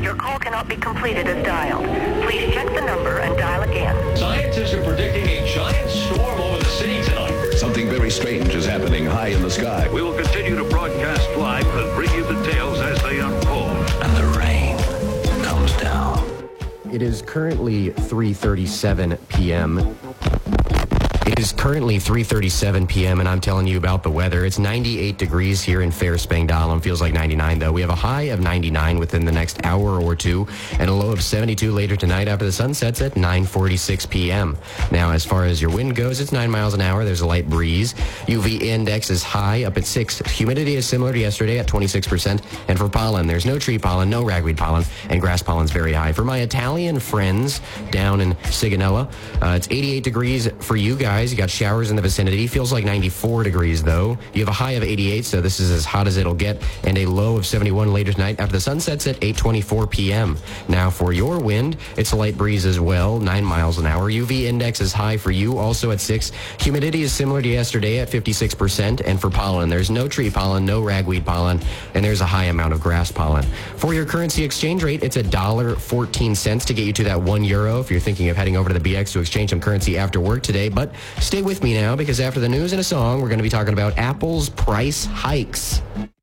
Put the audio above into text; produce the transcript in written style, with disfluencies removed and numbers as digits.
Your call cannot be completed as dialed. Please check the number and dial again. Scientists are predicting a giant storm over the city tonight. Something very strange is happening high in the sky. We will continue to broadcast live and bring you details as they unfold. And the rain comes down. It is currently 3:37 p.m. It is currently 3:37 p.m. and I'm telling you about the weather. It's 98 degrees here in Fair Spangdahlem. Feels like 99 though. We have a high of 99 within the next hour or two and a low of 72 later tonight after the sun sets at 9:46 p.m. Now, as far as your wind goes, it's 9 miles an hour. There's a light breeze. UV index is high up at 6. Humidity is similar to yesterday at 26%. And for pollen, there's no tree pollen, no ragweed pollen, and grass pollen's very high. For my Italian friends down in Sigonella, it's 88 degrees for you guys. You got showers in the vicinity. Feels like 94 degrees, though. You have a high of 88, so this is as hot as it'll get, and a low of 71 later tonight after the sun sets at 8:24 p.m. Now, for your wind, it's a light breeze as well, 9 miles an hour. UV index is high for you, also at 6. Humidity is similar to yesterday at 56%, and for pollen, there's no tree pollen, no ragweed pollen, and there's a high amount of grass pollen. For your currency exchange rate, it's $1.14 to get you to that €1 if you're thinking of heading over to the BX to exchange some currency after work today, but stay with me now because after the news and a song, we're going to be talking about Apple's price hikes.